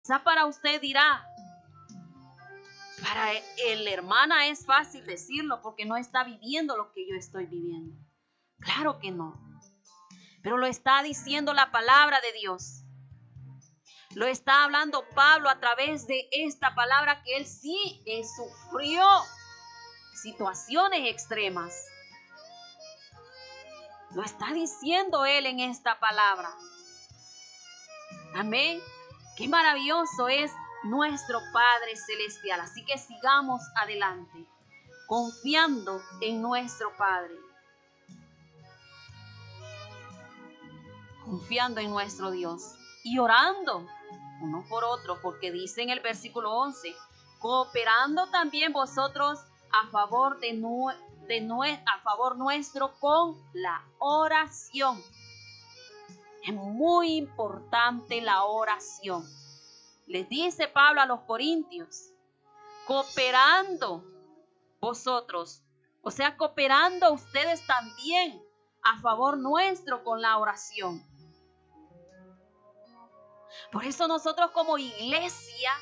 Quizá para usted dirá, para la hermana es fácil decirlo porque no está viviendo lo que yo estoy viviendo. Claro que no. Pero lo está diciendo la palabra de Dios. Lo está hablando Pablo a través de esta palabra que él sí sufrió situaciones extremas. Lo está diciendo él en esta palabra. Amén. Qué maravilloso es nuestro Padre Celestial. Así que sigamos adelante, confiando en nuestro Padre. Confiando en nuestro Dios y orando uno por otro, porque dice en el versículo 11, cooperando también vosotros a favor a favor nuestro con la oración. Es muy importante la oración. Les dice Pablo a los corintios, cooperando vosotros, o sea, cooperando ustedes también a favor nuestro con la oración. Por eso nosotros como iglesia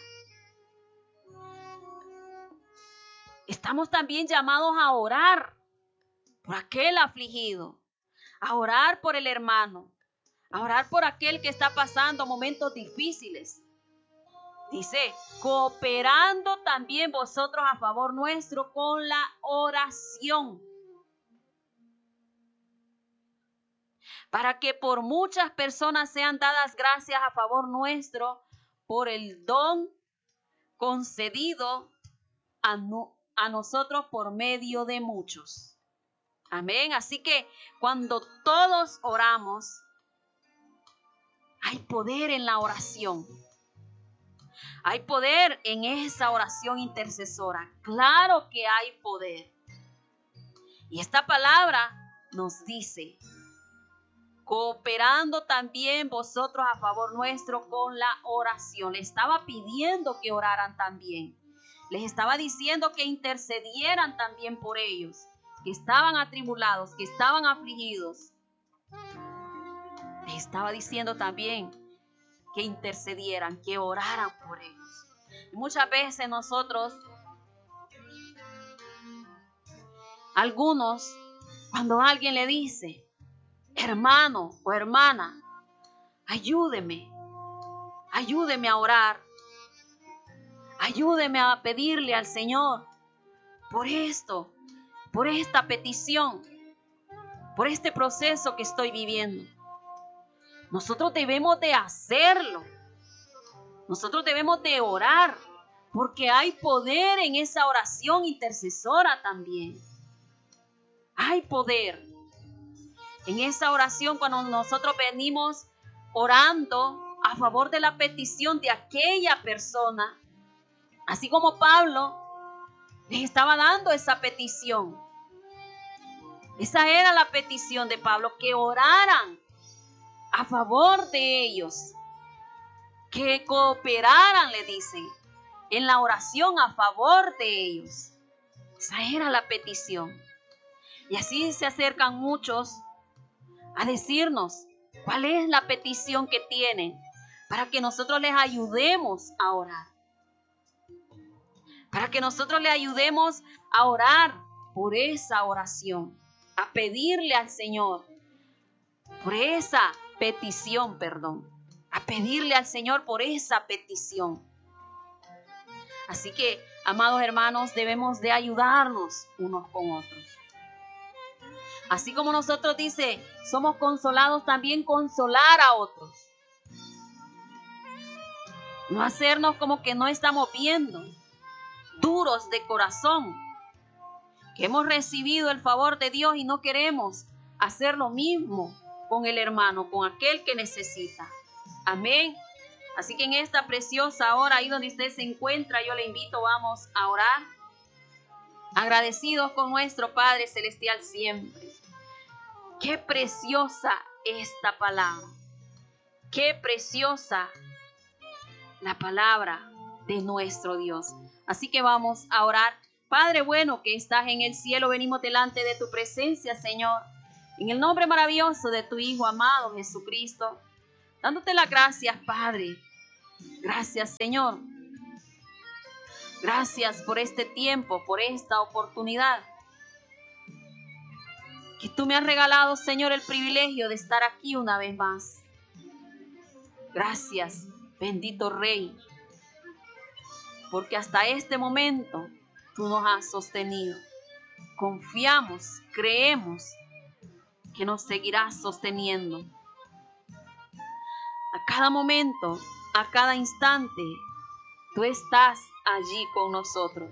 estamos también llamados a orar por aquel afligido, a orar por el hermano, a orar por aquel que está pasando momentos difíciles. Dice, cooperando también vosotros a favor nuestro con la oración, para que por muchas personas sean dadas gracias a favor nuestro por el don concedido a nosotros por medio de muchos. Amén. Así que cuando todos oramos, hay poder en la oración. Hay poder en esa oración intercesora. Claro que hay poder. Y esta palabra nos dice, cooperando también vosotros a favor nuestro con la oración. Le estaba pidiendo que oraran también. Les estaba diciendo que intercedieran también por ellos, que estaban atribulados, que estaban afligidos. Les estaba diciendo también que intercedieran, que oraran por ellos. Y muchas veces nosotros, algunos, cuando alguien le dice, hermano o hermana, ayúdeme a orar, ayúdeme a pedirle al Señor por esto, por esta petición, por este proceso que estoy viviendo. Nosotros debemos de hacerlo. Nosotros debemos de orar, porque hay poder en esa oración intercesora también. Hay poder en esa oración cuando nosotros venimos orando a favor de la petición de aquella persona. Así como Pablo les estaba dando esa petición. Esa era la petición de Pablo, que oraran a favor de ellos, que cooperaran, le dicen, en la oración a favor de ellos. Esa era la petición. Y así se acercan muchos a decirnos cuál es la petición que tienen para que nosotros les ayudemos a orar. Para que nosotros les ayudemos a orar por esa oración, a pedirle al Señor por esa petición, a pedirle al Señor por esa petición. Así que, amados hermanos, debemos de ayudarnos unos con otros. Así como nosotros dice, somos consolados, también consolar a otros. No hacernos como que no estamos viendo, duros de corazón, que hemos recibido el favor de Dios y no queremos hacer lo mismo con el hermano, con aquel que necesita. Amén. Así que en esta preciosa hora, ahí donde usted se encuentra, yo le invito, vamos a orar, agradecidos con nuestro Padre Celestial siempre. Qué preciosa esta palabra. Qué preciosa la palabra de nuestro Dios. Así que vamos a orar. Padre bueno que estás en el cielo, venimos delante de tu presencia, Señor, en el nombre maravilloso de tu Hijo amado Jesucristo, dándote las gracias, Padre, Gracias, Señor. Gracias por este tiempo, por esta oportunidad que tú me has regalado, Señor, el privilegio de estar aquí una vez más. Gracias, bendito Rey, porque hasta este momento tú nos has sostenido. Confiamos, creemos que nos seguirás sosteniendo. A cada momento, a cada instante, tú estás allí con nosotros.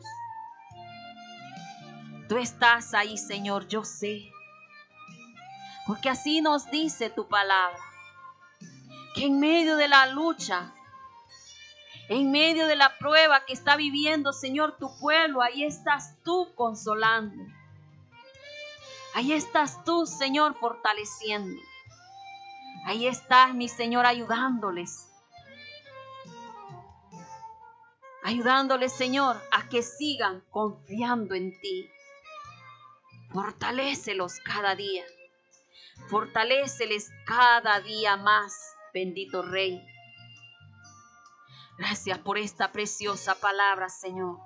Tú estás ahí, Señor, yo sé. Porque así nos dice tu palabra, que en medio de la lucha, en medio de la prueba que está viviendo, Señor, tu pueblo, ahí estás tú consolando. Ahí estás tú, Señor, fortaleciendo. Ahí estás, mi Señor, ayudándoles. Ayudándoles, Señor, a que sigan confiando en ti. Fortalécelos cada día. Fortaléceles cada día más, bendito Rey. Gracias por esta preciosa palabra, Señor.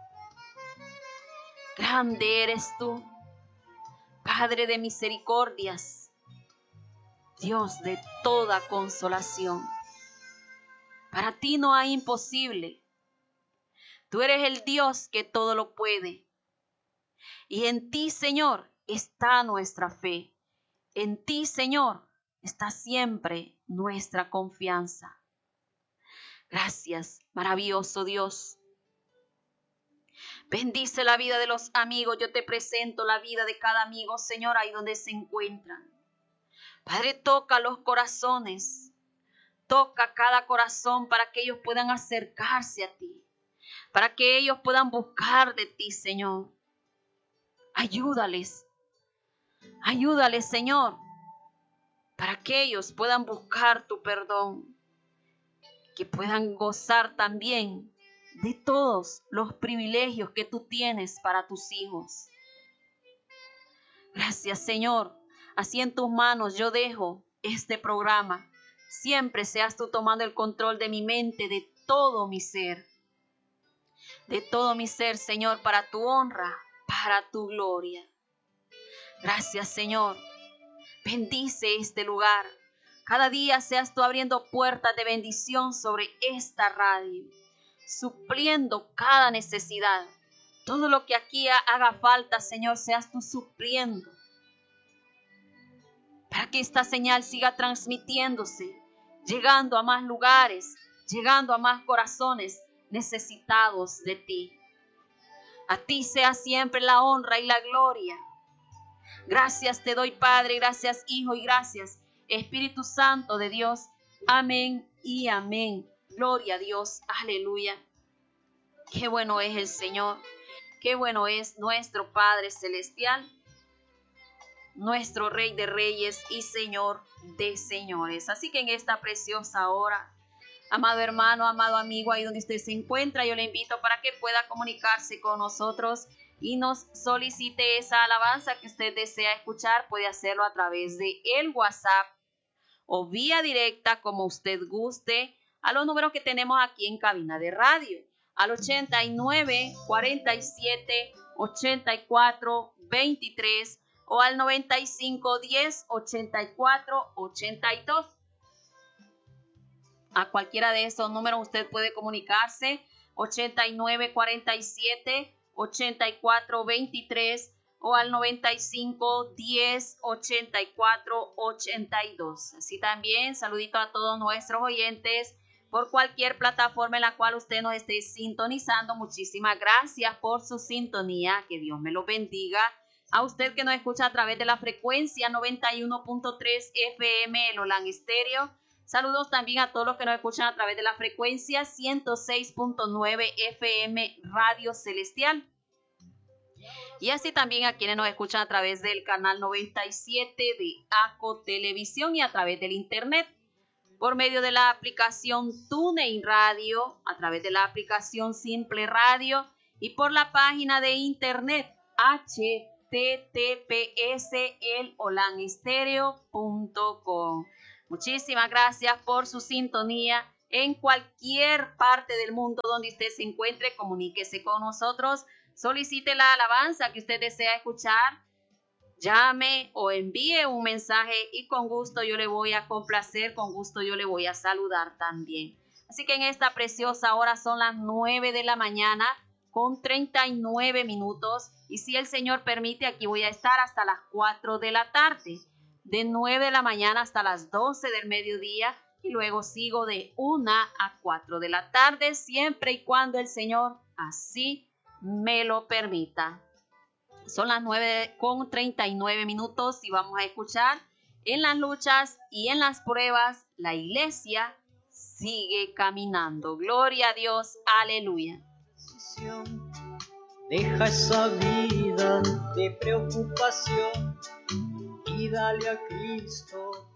Grande eres tú, Padre de misericordias, Dios de toda consolación. Para ti no hay imposible. Tú eres el Dios que todo lo puede. Y en ti, Señor, está nuestra fe. En ti, Señor, está siempre nuestra confianza. Gracias, maravilloso Dios. Bendice la vida de los amigos. Yo te presento la vida de cada amigo, Señor, ahí donde se encuentran. Padre, toca los corazones. Toca cada corazón para que ellos puedan acercarse a ti. Para que ellos puedan buscar de ti, Señor. Ayúdales. Ayúdales, Señor, para que ellos puedan buscar tu perdón. Que puedan gozar también de todos los privilegios que tú tienes para tus hijos. Gracias, Señor. Así en tus manos yo dejo este programa. Siempre seas tú tomando el control de mi mente, de todo mi ser. De todo mi ser, Señor, para tu honra, para tu gloria. Gracias, Señor. Bendice este lugar. Cada día seas tú abriendo puertas de bendición sobre esta radio, supliendo cada necesidad. Todo lo que aquí haga falta, Señor, seas tú supliendo. Para que esta señal siga transmitiéndose, llegando a más lugares, llegando a más corazones necesitados de ti. A ti sea siempre la honra y la gloria. Gracias te doy, Padre, gracias, Hijo, y gracias, Espíritu Santo de Dios. Amén y amén. Gloria a Dios. Aleluya. Qué bueno es el Señor. Qué bueno es nuestro Padre Celestial, nuestro Rey de Reyes y Señor de Señores. Así que en esta preciosa hora, amado hermano, amado amigo, ahí donde usted se encuentra, yo le invito para que pueda comunicarse con nosotros y nos solicite esa alabanza que usted desea escuchar. Puede hacerlo a través de el WhatsApp o vía directa, como usted guste, a los números que tenemos aquí en cabina de radio, al 89 47 84 23 o al 95 10 84 82. A cualquiera de esos números usted puede comunicarse, 89 47 84 23 o al 95 10 84 82. Así también, saludito a todos nuestros oyentes por cualquier plataforma en la cual usted nos esté sintonizando. Muchísimas gracias por su sintonía. Que Dios me lo bendiga. A usted que nos escucha a través de la frecuencia 91.3 FM el Olan Estéreo. Saludos también a todos los que nos escuchan a través de la frecuencia 106.9 FM Radio Celestial. Y así también a quienes nos escuchan a través del canal 97 de ACO Televisión y a través del internet, por medio de la aplicación TuneIn Radio, a través de la aplicación Simple Radio y por la página de internet https://elolanestereo.com. Muchísimas gracias por su sintonía en cualquier parte del mundo donde usted se encuentre, comuníquese con nosotros, solicite la alabanza que usted desea escuchar, llame o envíe un mensaje y con gusto yo le voy a complacer, con gusto yo le voy a saludar también. Así que en esta preciosa hora son las 9 de la mañana con 39 minutos y si el Señor permite aquí voy a estar hasta las 4 de la tarde, de 9 de la mañana hasta las 12 del mediodía y luego sigo de 1 a 4 de la tarde siempre y cuando el Señor así me lo permita. Son las 9 con 39 minutos y vamos a escuchar: en las luchas y en las pruebas, la iglesia sigue caminando. Gloria a Dios, aleluya. Deja esa vida de preocupación y dale a Cristo